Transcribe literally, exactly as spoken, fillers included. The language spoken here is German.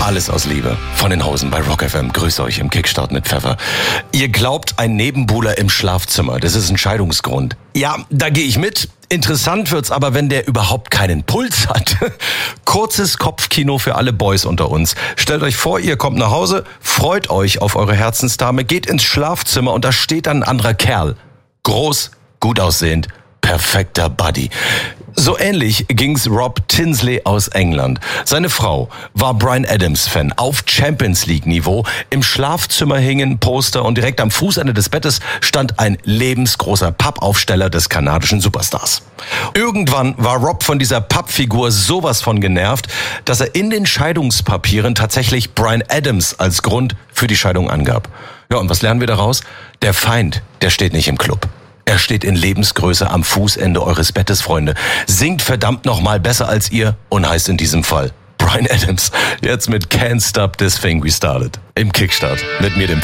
Alles aus Liebe. Von den Hosen bei Rock F M. Grüß euch im Kickstart mit Pfeffer. Ihr glaubt, ein Nebenbuhler im Schlafzimmer, das ist ein Scheidungsgrund. Ja, da gehe ich mit. Interessant wird's aber, wenn der überhaupt keinen Puls hat. Kurzes Kopfkino für alle Boys unter uns. Stellt euch vor, ihr kommt nach Hause, freut euch auf eure Herzensdame, geht ins Schlafzimmer und da steht dann ein anderer Kerl. Groß, gut aussehend, perfekter Buddy. So ähnlich ging's Rob Tinsley aus England. Seine Frau war Bryan Adams-Fan auf Champions League-Niveau. Im Schlafzimmer hingen Poster und direkt am Fußende des Bettes stand ein lebensgroßer Pappaufsteller des kanadischen Superstars. Irgendwann war Rob von dieser Pappfigur sowas von genervt, dass er in den Scheidungspapieren tatsächlich Bryan Adams als Grund für die Scheidung angab. Ja, und was lernen wir daraus? Der Feind, der steht nicht im Club. Er steht in Lebensgröße am Fußende eures Bettes, Freunde. Singt verdammt nochmal besser als ihr und heißt in diesem Fall Bryan Adams. Jetzt mit Can't Stop This Thing We Started. Im Kickstart mit mir, dem